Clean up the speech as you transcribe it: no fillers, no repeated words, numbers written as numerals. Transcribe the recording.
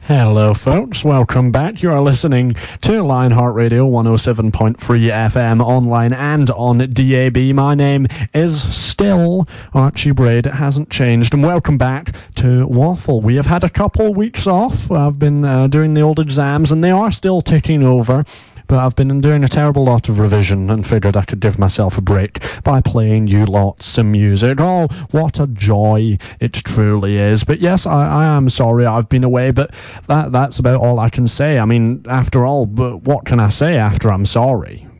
Hello folks, welcome back. You are listening to Lionheart Radio 107.3 FM online and on DAB. My name is still Archie Braid. It hasn't changed. And welcome back to Waffle. We have had a couple weeks off. I've been doing the old exams and they are still ticking over. But I've been doing a terrible lot of revision and figured I could give myself a break by playing you lots of music. Oh, what a joy it truly is. But yes, I am sorry I've been away, but that's about all I can say. I mean, after all, but what can I say after I'm sorry?